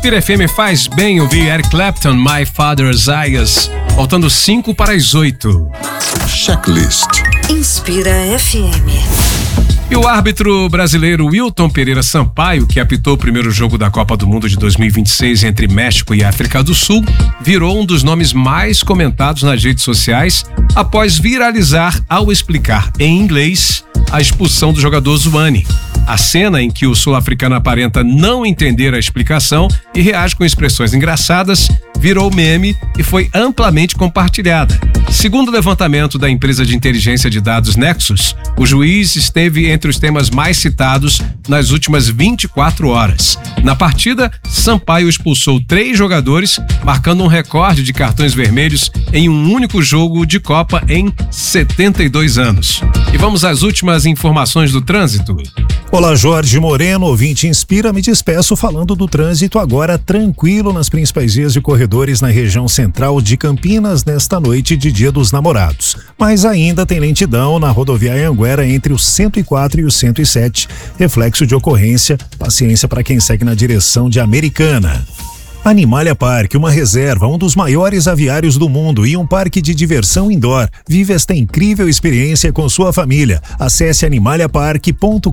Inspira FM faz bem ouvir Eric Clapton, My Father's Eyes, faltando 5 para as 8. Checklist. Inspira FM. E o árbitro brasileiro Wilton Pereira Sampaio, que apitou o primeiro jogo da Copa do Mundo de 2026 entre México e África do Sul, virou um dos nomes mais comentados nas redes sociais após viralizar ao explicar em inglês a expulsão do jogador Zwane. A cena em que o sul-africano aparenta não entender a explicação e reage com expressões engraçadas virou meme e foi amplamente compartilhada. Segundo o levantamento da empresa de inteligência de dados Nexus, o juiz esteve entre os temas mais citados nas últimas 24 horas. Na partida, Sampaio expulsou 3 jogadores, marcando um recorde de cartões vermelhos em um único jogo de Copa em 72 anos. E vamos às últimas informações do trânsito. Olá, Jorge Moreno, ouvinte Inspira, me despeço falando do trânsito agora tranquilo nas principais vias de corredores na região central de Campinas nesta noite de Dia dos Namorados. Mas ainda tem lentidão na rodoviária Anguera entre o 104 e o 107, reflexo de ocorrência, paciência para quem segue na direção de Americana. Animalia Park, uma reserva, um dos maiores aviários do mundo e um parque de diversão indoor. Vive esta incrível experiência com sua família. Acesse animaliapark.com.br.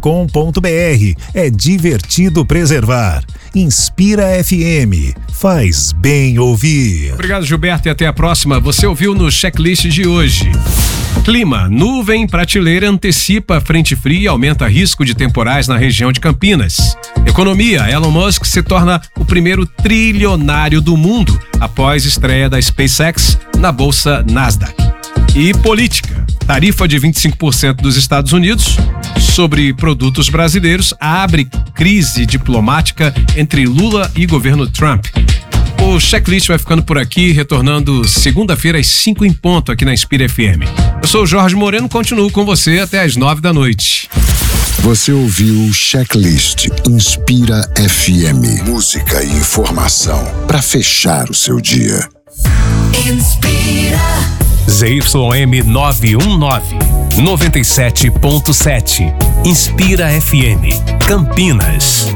É divertido preservar. Inspira FM. Faz bem ouvir. Obrigado, Gilberto, e até a próxima. Você ouviu no checklist de hoje. Clima, nuvem prateleira antecipa frente fria e aumenta risco de temporais na região de Campinas. Economia, Elon Musk se torna o primeiro trilionário do mundo após estreia da SpaceX na bolsa Nasdaq. E política, tarifa de 25% dos Estados Unidos sobre produtos brasileiros abre crise diplomática entre Lula e governo Trump. O checklist vai ficando por aqui, retornando segunda-feira às 5 em ponto aqui na Inspira FM. Eu sou o Jorge Moreno, continuo com você até às 9 da noite. Você ouviu Checklist Inspira FM. Música e informação para fechar o seu dia. Inspira. ZYM 919, 97.7. Inspira FM, Campinas.